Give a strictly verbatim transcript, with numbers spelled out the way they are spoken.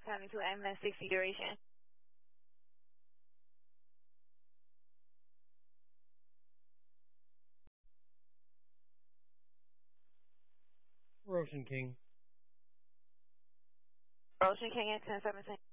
County two ambulance sixty duration. Ocean King. Ocean King at ten seventeen.